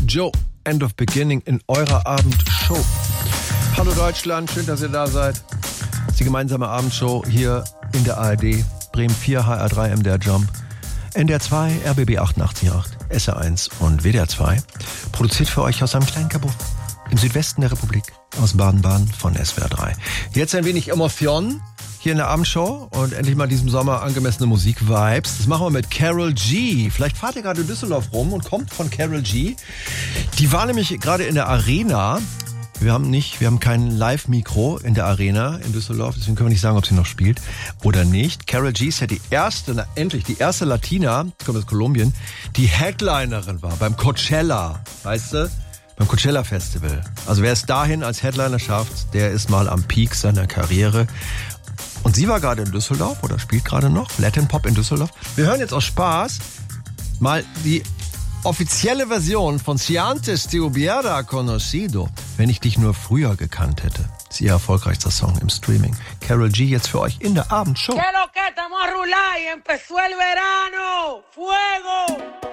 Joe, End of Beginning in eurer Abendshow. Hallo Deutschland, schön, dass ihr da seid. Das ist die gemeinsame Abendshow hier in der ARD. Bremen 4, HR3, MDR Jump, NDR 2, RBB 88.8, SR1 und WDR 2. Produziert für euch aus einem kleinen Kabuff im Südwesten der Republik, aus Baden-Baden von SWR 3. Jetzt ein wenig Emotion hier in der Abendshow und endlich mal diesem Sommer angemessene Musik-Vibes. Das machen wir mit Karol G. Vielleicht fahrt ihr gerade in Düsseldorf rum und kommt von Karol G. Die war nämlich gerade in der Arena. Wir haben kein Live-Mikro in der Arena in Düsseldorf, deswegen können wir nicht sagen, ob sie noch spielt oder nicht. Karol G ist ja die erste Latina, die kommt aus Kolumbien, die Headlinerin war beim Coachella, weißt du? Beim Coachella Festival. Also wer es dahin als Headliner schafft, der ist mal am Peak seiner Karriere. Und sie war gerade in Düsseldorf oder spielt gerade noch Latin Pop in Düsseldorf. Wir hören jetzt aus Spaß mal die offizielle Version von Si antes te hubiera conocido, wenn ich dich nur früher gekannt hätte. Das ist ihr erfolgreichster Song im Streaming. Karol G jetzt für euch in der Abendshow. ¿Qué lo que estamos a rular y empezó el verano? ¡Fuego!